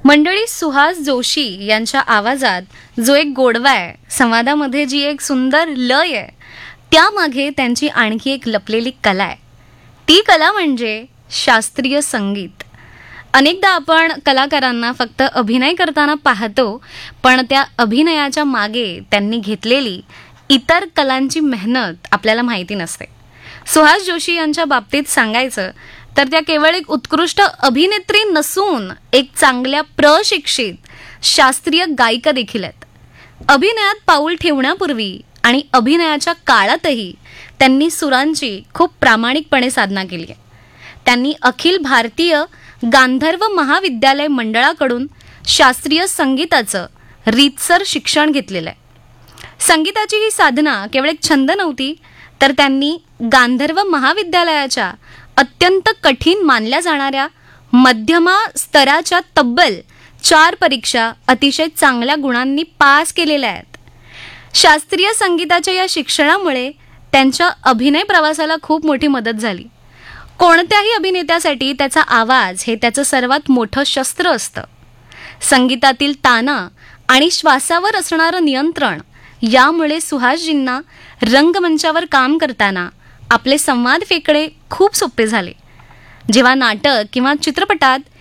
मंडळी, सुहास जोशी यांच्या आवाजात जो एक गोडवा आहे, संवादामध्ये जी एक सुंदर लय आहे, त्यामागे त्यांची आणखी एक लपलेली कला आहे. ती कला म्हणजे शास्त्रीय संगीत. अनेकदा आपण कलाकारांना फक्त अभिनय करताना पाहतो, पण त्या अभिनयाच्या मागे त्यांनी घेतलेली इतर कलांची मेहनत आपल्याला माहिती नसते. सुहास जोशी यांच्या बाबतीत सांगायचं तर त्या केवळ एक उत्कृष्ट अभिनेत्री नसून एक चांगल्या प्रशिक्षित शास्त्रीय गायिका देखील आहेत. अभिनयात पाऊल ठेवण्यापूर्वी आणि अभिनयाच्या काळातही त्यांनी सुरांची खूप प्रामाणिकपणे साधना केली आहे. त्यांनी अखिल भारतीय गांधर्व महाविद्यालय मंडळाकडून शास्त्रीय संगीताचं रीतसर शिक्षण घेतलेलं आहे. संगीताची ही साधना केवळ एक छंद नव्हती, तर त्यांनी गांधर्व महाविद्यालयाच्या अत्यंत कठीण मानल्या जाणाऱ्या मध्यमा स्तराच्या तब्बल 4 परीक्षा अतिशय चांगल्या गुणांनी पास केलेल्या आहेत. शास्त्रीय संगीताच्या या शिक्षणामुळे त्यांच्या अभिनय प्रवासाला खूप मोठी मदत झाली. कोणत्याही अभिनेत्यासाठी त्याचा आवाज हे त्याचं सर्वात मोठं शस्त्र असतं. संगीतातील ताना आणि श्वासावर असणारं नियंत्रण यामुळे सुहासजींना रंगमंचावर काम करताना आपले संवाद फेकणे खूप सोपे झाले. जेव्हा नाटक किंवा चित्रपटात